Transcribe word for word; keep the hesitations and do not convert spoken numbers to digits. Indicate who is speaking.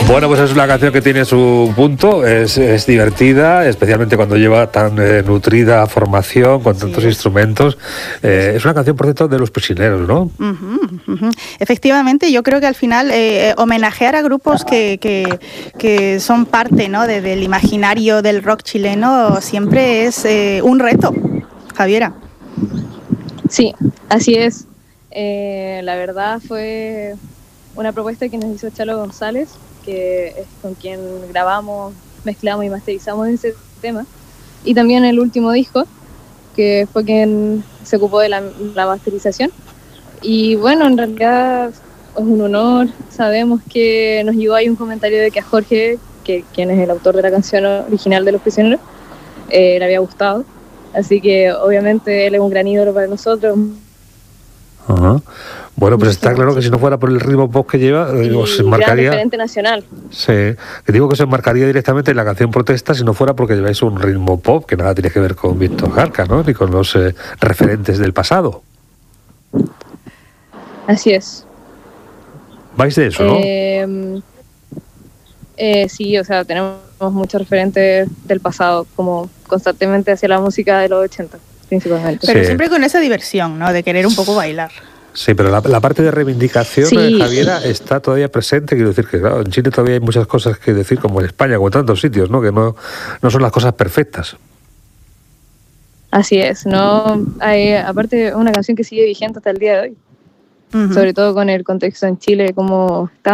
Speaker 1: Bueno, pues es una canción que tiene su punto, es, es divertida, especialmente cuando lleva tan eh, nutrida formación, con tantos sí. instrumentos. Eh, es una canción, por cierto, de Los Prisioneros, ¿no?
Speaker 2: Uh-huh, uh-huh. Efectivamente, yo creo que al final eh, homenajear a grupos que, que, que son parte, ¿no?, de, del imaginario del rock chileno siempre es eh, un reto, Javiera.
Speaker 3: Sí, así es. Eh, la verdad fue una propuesta que nos hizo Chalo González, que es con quien grabamos, mezclamos y masterizamos ese tema. Y también el último disco, que fue quien se ocupó de la, la masterización. Y bueno, en realidad es un honor. Sabemos que nos llegó ahí un comentario de que a Jorge, que quien es el autor de la canción original de Los Prisioneros, eh, le había gustado. Así que obviamente él es un gran ídolo para nosotros.
Speaker 1: Ajá. Bueno, pues está claro que si no fuera por el ritmo pop que lleva, digo, se enmarcaría.
Speaker 3: Gran referente nacional.
Speaker 1: Sí, que digo que se enmarcaría directamente en la canción Protesta si no fuera porque lleváis un ritmo pop que nada tiene que ver con Víctor Jarca, ¿no? Ni con los eh, referentes del pasado.
Speaker 3: Así es.
Speaker 1: ¿Vais de eso, no?
Speaker 3: Eh, eh, sí, o sea, tenemos muchos referentes del pasado, como constantemente hacia la música de los ochenta, principalmente.
Speaker 2: Pero
Speaker 1: sí.
Speaker 2: siempre con esa diversión, ¿no?, de querer un poco bailar.
Speaker 1: Sí, pero la, la parte de reivindicación,
Speaker 3: sí.
Speaker 1: eh, Javiera, está todavía presente. Quiero decir que, claro, en Chile todavía hay muchas cosas que decir, como en España, como en tantos sitios, ¿no?, que no, no son las cosas perfectas.
Speaker 3: Así es, no hay, aparte, es una canción que sigue vigente hasta el día de hoy, uh-huh. sobre todo con el contexto en Chile, como está